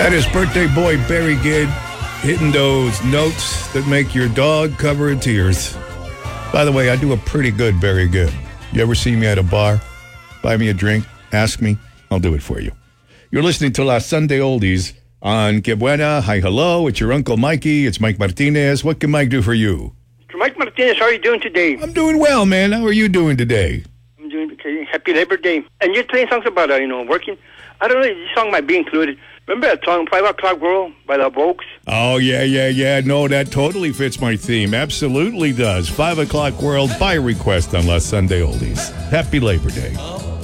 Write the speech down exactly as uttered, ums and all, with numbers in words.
That is birthday boy Barry Gibb hitting those notes that make your dog cover in tears. By the way, I do a pretty good Barry Gibb. You ever see me at a bar? Buy me a drink, ask me, I'll do it for you. You're listening to La Sunday Oldies on Que Buena. Hi, hello, it's your Uncle Mikey. It's Mike Martinez. What can Mike do for you? Mister Mike Martinez, how are you doing today? I'm doing well, man. How are you doing today? I'm doing okay. Happy Labor Day. And you're playing songs about, uh, you know, working. I don't know, this song might be included. Remember that song, Five O'Clock World by the Vokes? Oh, yeah, yeah, yeah. No, that totally fits my theme. Absolutely does. Five O'Clock World by request on La Sunday Oldies. Happy Labor Day.